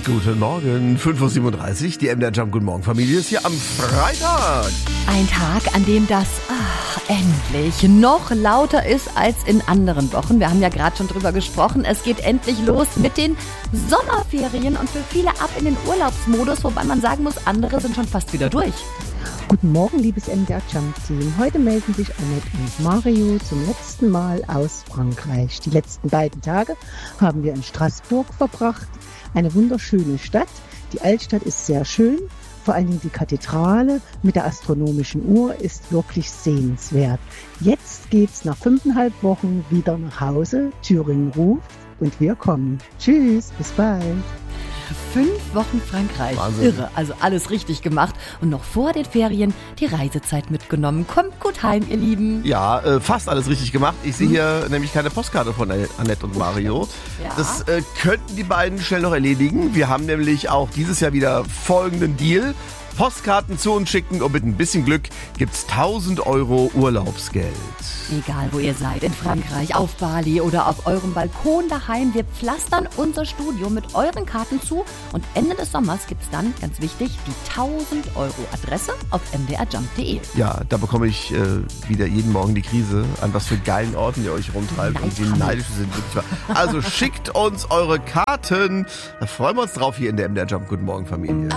Guten Morgen, 5.37 Uhr, die MDR Jump Guten Morgen Familie ist hier am Freitag. Ein Tag, an dem das endlich noch lauter ist als in anderen Wochen. Wir haben ja gerade schon drüber gesprochen. Es geht endlich los mit den Sommerferien und für viele ab in den Urlaubsmodus, wobei man sagen muss, andere sind schon fast wieder durch. Guten Morgen, liebes MDR Jump Team. Heute melden sich Annette und Mario zum letzten Mal aus Frankreich. Die letzten beiden Tage haben wir in Straßburg verbracht. Eine wunderschöne Stadt. Die Altstadt ist sehr schön. Vor allen Dingen die Kathedrale mit der astronomischen Uhr ist wirklich sehenswert. Jetzt geht's nach 5,5 Wochen wieder nach Hause. Thüringen ruft und wir kommen. Tschüss, bis bald. 5 Wochen Frankreich. Wahnsinn. Irre, also alles richtig gemacht und noch vor den Ferien die Reisezeit mitgenommen. Kommt gut heim, ihr Lieben. Ja, fast alles richtig gemacht. Ich sehe hier nämlich keine Postkarte von Annette und Mario. Ja. Das könnten die beiden schnell noch erledigen. Wir haben nämlich auch dieses Jahr wieder folgenden Deal. Postkarten zu uns schicken und mit ein bisschen Glück gibt's 1.000 € Urlaubsgeld. Egal, wo ihr seid, in Frankreich, auf Bali oder auf eurem Balkon daheim, wir pflastern unser Studio mit euren Karten zu und Ende des Sommers gibt's dann, ganz wichtig, die 1.000 € Adresse auf mdrjump.de. Ja, da bekomme ich wieder jeden Morgen die Krise, an was für geilen Orten ihr euch rumtreibt und wie neidisch wir sind. Wirklich wahr. Also schickt uns eure Karten, da freuen wir uns drauf hier in der MDR Jump Guten Morgen Familie.